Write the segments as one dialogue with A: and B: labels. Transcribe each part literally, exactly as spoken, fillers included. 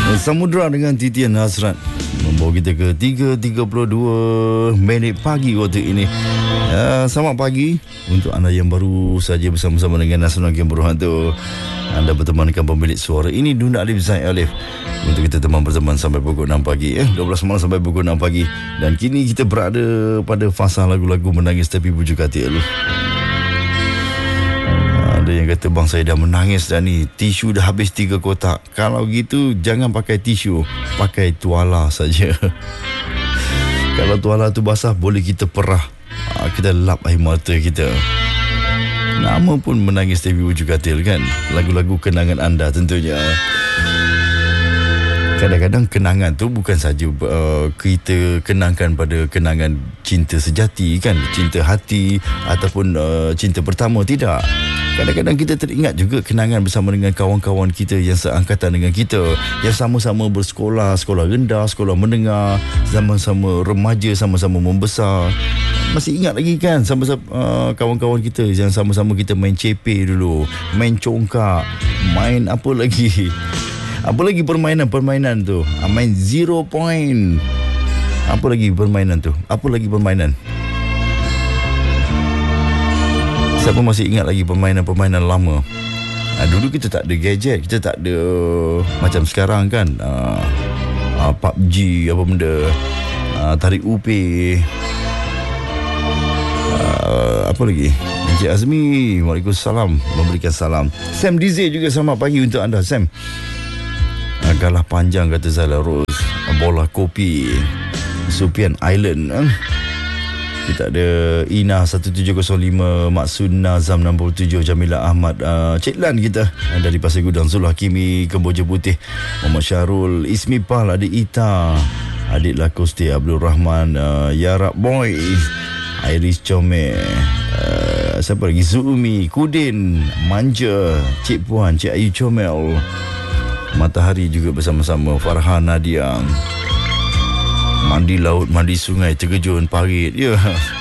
A: Samudra dengan Titian Hasrat membawa kita ke tiga tiga puluh dua minit pagi waktu ini. Uh, selamat pagi untuk anda yang baru saja bersama-sama dengan Nasional Game Berhantu. Anda berteman dengan pemilik suara ini, Duna Alif Zaid Alif. Untuk kita teman berteman sampai pukul enam pagi eh? dua belas malam sampai pukul enam pagi. Dan kini kita berada pada fasa lagu-lagu menangis tapi bujuk katil. Ada yang kata, bang saya dah menangis dah ni, tisu dah habis tiga kotak. Kalau gitu jangan pakai tisu, pakai tuala saja. Kalau tuala tu basah, boleh kita perah, kita lap air mata kita. Nama pun menangis tapi bujuk katil kan. Lagu-lagu kenangan anda tentunya. Kadang-kadang kenangan tu bukan saja uh, kita kenangkan pada kenangan cinta sejati kan, cinta hati ataupun uh, cinta pertama, tidak. Kadang-kadang kita teringat juga kenangan bersama dengan kawan-kawan kita yang seangkatan dengan kita, yang sama-sama bersekolah, sekolah rendah, sekolah menengah, sama-sama remaja, sama-sama membesar. Masih ingat lagi kan sama-sama uh, kawan-kawan kita yang sama-sama kita main cepe dulu, main congkak, main apa lagi? Apa lagi permainan-permainan tu? Main zero point. Apa lagi permainan tu? Apa lagi permainan? Siapa masih ingat lagi permainan-permainan lama? Ha, dulu kita tak ada gadget, kita tak ada macam sekarang kan. Ha, ha, P U B G apa benda, ha, tarik upih. Ha, apa lagi? Encik Azmi, Waalaikumsalam, memberikan salam. Sam Dize juga selamat pagi untuk anda, Sam. Galah panjang kata Zala Rose, bola kopi, Supian Island. eh? Kita ada Ina satu tujuh kosong lima, Maksud Nazam enam puluh tujuh, Jamila Ahmad, uh, Cik Lan kita dari Pasir Gudang, Zul Hakimi, Kemboja Putih, Muhammad Syarul, Ismi Pal, Adik Ita, Adik Lakosti, Abdul Rahman, uh, Yarab Boy, Iris Comel, uh, siapa lagi, Zumi, Kudin, Manja, Cik Puan, Cik Ayu Comel, Matahari juga bersama-sama, Farhan Nadiang, mandi laut, mandi sungai, terjun parit. Ya,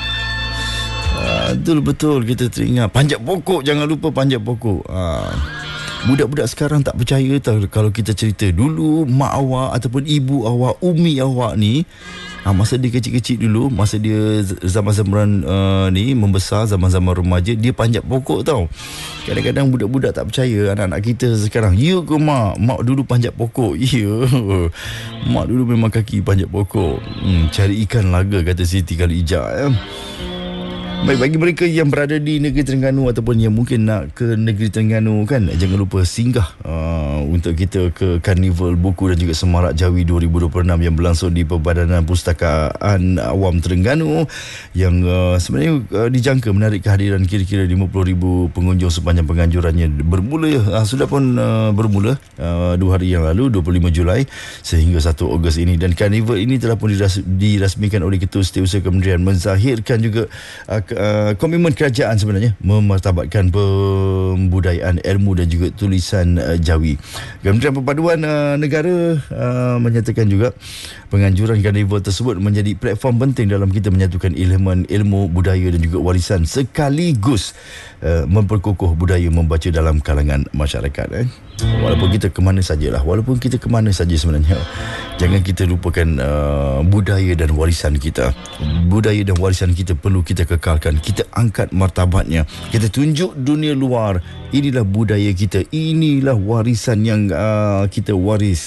A: betul-betul kita teringat. Panjat pokok, jangan lupa panjat pokok. ha. Budak-budak sekarang tak percaya tahu kalau kita cerita dulu mak awak ataupun ibu awak, umi awak ni, ha, masa dia kecil-kecil dulu, masa dia zaman-zaman uh, ni membesar, zaman-zaman remaja, dia panjat pokok tau. Kadang-kadang budak-budak tak percaya, anak-anak kita sekarang, ya ke mak, mak dulu panjat pokok. Ya, mak dulu memang kaki panjat pokok. hmm, Cari ikan laga, kata Siti Khalijah. eh. Baik, bagi mereka yang berada di negeri Terengganu ataupun yang mungkin nak ke negeri Terengganu kan, jangan lupa singgah uh, untuk kita ke Karnival Buku dan juga Semarak Jawi dua ribu dua puluh enam yang berlangsung di Perbadanan Pustakaan Awam Terengganu, yang uh, sebenarnya uh, dijangka menarik kehadiran kira-kira lima puluh ribu pengunjung sepanjang penganjurannya. Bermula uh, sudah pun uh, bermula uh, dua hari yang lalu, dua puluh lima Julai sehingga satu Ogos ini, dan Karnival ini telah pun diras- dirasmikan oleh Ketua Setiausaha Kementerian, menzahirkan juga uh, Uh, komitmen kerajaan sebenarnya memartabatkan pembudayaan ilmu dan juga tulisan uh, Jawi. Kementerian Perpaduan uh, Negara uh, menyatakan juga penganjuran Karnival tersebut menjadi platform penting dalam kita menyatukan elemen ilmu, budaya dan juga warisan, sekaligus uh, memperkukuh budaya membaca dalam kalangan masyarakat. Eh? Walaupun kita ke mana sajalah, walaupun kita ke mana saja sebenarnya, jangan kita lupakan uh, budaya dan warisan kita. Budaya dan warisan kita perlu kita kekalkan, kita angkat martabatnya, kita tunjuk dunia luar, inilah budaya kita, inilah warisan yang uh, kita waris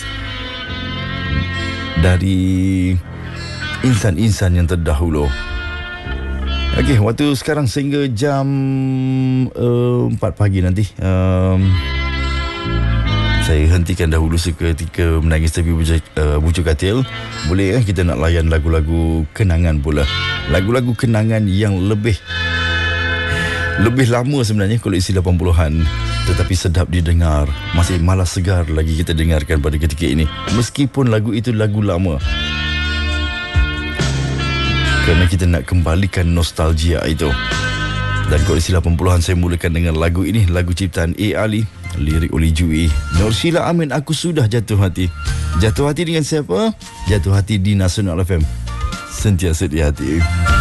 A: dari insan-insan yang terdahulu. Okey, waktu sekarang sehingga jam uh, empat pagi nanti. Um, Saya hentikan dahulu seketika menangis tapi bujuk, uh, bujuk katil. Boleh kan kita nak layan lagu-lagu kenangan pula. Lagu-lagu kenangan yang lebih Lebih lama sebenarnya, koleksi lapan puluhan, tetapi sedap didengar. Masih malas segar lagi kita dengarkan pada ketika ini, meskipun lagu itu lagu lama, kerana kita nak kembalikan nostalgia itu. Dan koleksi lapan puluhan saya mulakan dengan lagu ini, lagu ciptaan A. Ali, lirik oleh Jui. Nur Sheila Amin, Aku Sudah Jatuh Hati. Jatuh hati dengan siapa? Jatuh hati di Nasional F M. Sentiasa di hati.